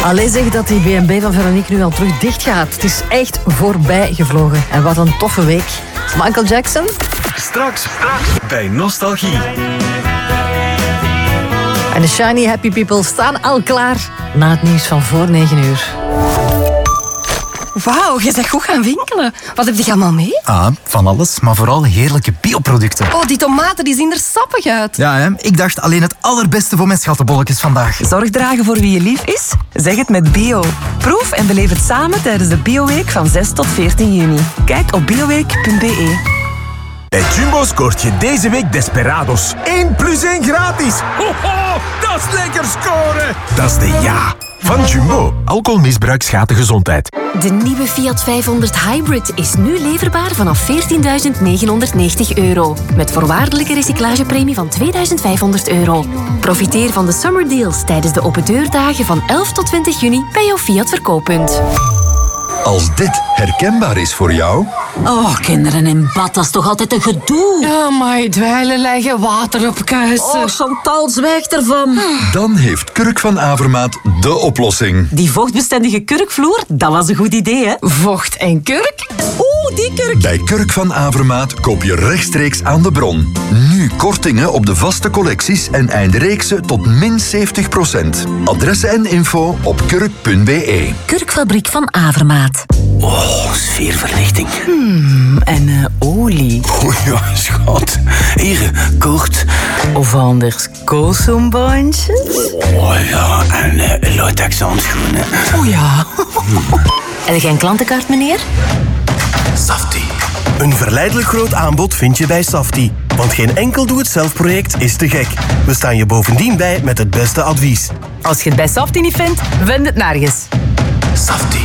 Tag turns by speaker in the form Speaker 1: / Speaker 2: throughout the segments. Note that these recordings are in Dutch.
Speaker 1: Allee zeg dat die B&B van Veronique nu al terug dicht gaat. Het is echt voorbij gevlogen. En wat een toffe week. Michael Jackson?
Speaker 2: Straks bij Nostalgie.
Speaker 1: En de Shiny Happy People staan al klaar na het nieuws van voor 9 uur.
Speaker 3: Wauw, je bent goed gaan winkelen. Wat heb je allemaal mee?
Speaker 4: Van alles, maar vooral heerlijke bioproducten.
Speaker 3: Oh, die tomaten die zien er sappig uit.
Speaker 4: Ja, hè? Ik dacht alleen het allerbeste voor mijn schattenbolletjes vandaag.
Speaker 5: Zorg dragen voor wie je lief is? Zeg het met Bio. Proef en beleef het samen tijdens de Bioweek van 6 tot 14 juni. Kijk op bioweek.be.
Speaker 6: Bij Jumbo scoort je deze week Desperados. 1 + 1 gratis. Ho, ho, dat is lekker scoren. Dat is de ja van Jumbo. Alcoholmisbruik schaadt de gezondheid.
Speaker 7: De nieuwe Fiat 500 Hybrid is nu leverbaar vanaf €14.990. Met voorwaardelijke recyclagepremie van €2.500. Profiteer van de summer deals tijdens de opendeurdagen van 11 tot 20 juni bij jouw Fiat verkooppunt.
Speaker 8: Als dit herkenbaar is voor jou...
Speaker 9: Oh, kinderen in bad, dat is toch altijd een gedoe?
Speaker 3: Oh, my dweilen leggen water op kuisen.
Speaker 9: Oh, Chantal, zwijg ervan.
Speaker 8: Dan heeft Kurk van Avermaat de oplossing.
Speaker 9: Die vochtbestendige kurkvloer, dat was een goed idee, hè?
Speaker 3: Vocht en kurk?
Speaker 9: Oeh, die kurk.
Speaker 8: Bij Kurk van Avermaat koop je rechtstreeks aan de bron. Nu kortingen op de vaste collecties en eindreeksen tot min 70%. Adressen en info op kurk.be.
Speaker 9: Kurkfabriek van Avermaat.
Speaker 10: Oh, sfeerverlichting.
Speaker 9: En olie.
Speaker 10: Oh ja, schat. Hier, kort.
Speaker 9: Of anders koolsoembandjes.
Speaker 10: Oh ja, en latex handschoenen.
Speaker 9: Oh ja. En geen klantenkaart, meneer?
Speaker 11: Safti. Een verleidelijk groot aanbod vind je bij Safti. Want geen enkel doe-het-zelf-project is te gek. We staan je bovendien bij met het beste advies.
Speaker 5: Als je het bij Safti niet vindt, vind het nergens.
Speaker 11: Safti.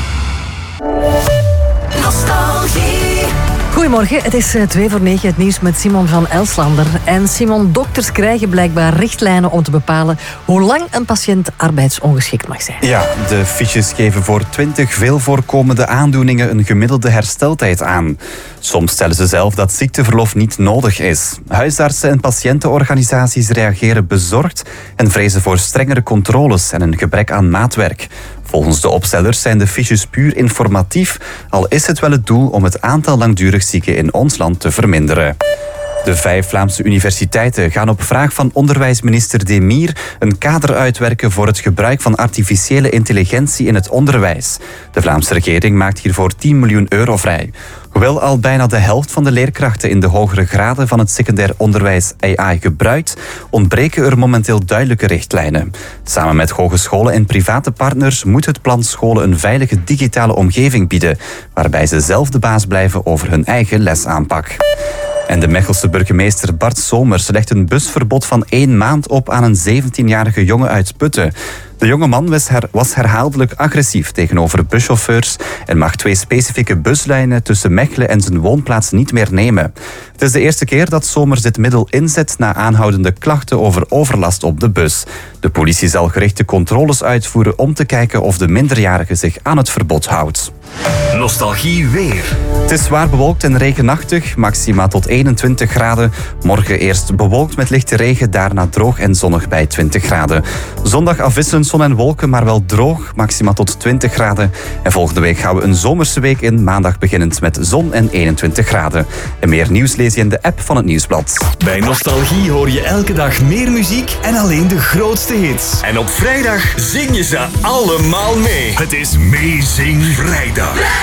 Speaker 1: Goedemorgen, het is 8:45, het nieuws met Simon van Elslander. En Simon, dokters krijgen blijkbaar richtlijnen om te bepalen hoe lang een patiënt arbeidsongeschikt mag zijn.
Speaker 12: Ja, de fiches geven voor 20 veel voorkomende aandoeningen een gemiddelde hersteltijd aan. Soms stellen ze zelf dat ziekteverlof niet nodig is. Huisartsen en patiëntenorganisaties reageren bezorgd en vrezen voor strengere controles en een gebrek aan maatwerk. Volgens de opstellers zijn de fiches puur informatief, al is het wel het doel om het aantal langdurig zieken in ons land te verminderen. De 5 Vlaamse universiteiten gaan op vraag van onderwijsminister Demir een kader uitwerken voor het gebruik van artificiële intelligentie in het onderwijs. De Vlaamse regering maakt hiervoor €10 miljoen vrij. Hoewel al bijna de helft van de leerkrachten in de hogere graden van het secundair onderwijs AI gebruikt, ontbreken er momenteel duidelijke richtlijnen. Samen met hogescholen en private partners moet het plan scholen een veilige digitale omgeving bieden, waarbij ze zelf de baas blijven over hun eigen lesaanpak. En de Mechelse burgemeester Bart Somers legt een busverbod van 1 maand op aan een 17-jarige jongen uit Putten. De jonge man was herhaaldelijk agressief tegenover buschauffeurs en mag 2 specifieke buslijnen tussen Mechelen en zijn woonplaats niet meer nemen. Het is de eerste keer dat Somers dit middel inzet na aanhoudende klachten over overlast op de bus. De politie zal gerichte controles uitvoeren om te kijken of de minderjarige zich aan het verbod houdt.
Speaker 2: Nostalgie weer.
Speaker 12: Het is zwaar bewolkt en regenachtig, maxima tot 21 graden. Morgen eerst bewolkt met lichte regen, daarna droog en zonnig bij 20 graden. Zondag afwisselend zon en wolken, maar wel droog, maxima tot 20 graden. En volgende week gaan we een zomerse week in, maandag beginnend met zon en 21 graden. En meer nieuws lees je in de app van het Nieuwsblad.
Speaker 2: Bij Nostalgie hoor je elke dag meer muziek en alleen de grootste hits. En op vrijdag zing je ze allemaal mee. Het is Meezing Vrijdag.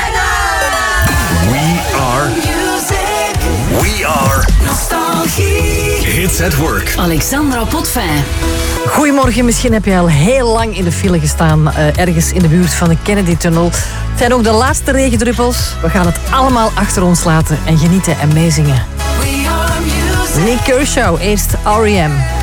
Speaker 2: We are Nostalgie. Hits at work.
Speaker 7: Alexandra Potvin.
Speaker 1: Goedemorgen, misschien heb je al heel lang in de file gestaan, ergens in de buurt van de Kennedy-tunnel. Het zijn ook de laatste regendruppels. We gaan het allemaal achter ons laten en genieten en meezingen. Nick Kershaw, eerst R.E.M.